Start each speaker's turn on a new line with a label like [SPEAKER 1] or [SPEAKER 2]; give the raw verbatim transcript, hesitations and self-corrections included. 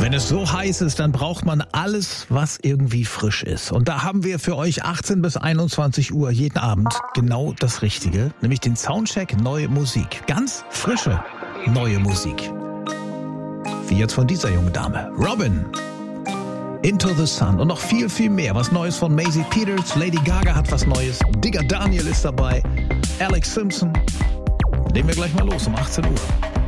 [SPEAKER 1] Wenn es so heiß ist, dann braucht man alles, was irgendwie frisch ist. Und da haben wir für euch achtzehn bis einundzwanzig Uhr jeden Abend genau das Richtige, nämlich den Soundcheck Neue Musik. Ganz frische neue Musik. Wie jetzt von dieser jungen Dame. Robin, Into the Sun und noch viel, viel mehr. Was Neues von Maisie Peters, Lady Gaga hat was Neues, Digger Daniel ist dabei, Alex Simpson. Legen wir gleich mal los um achtzehn Uhr.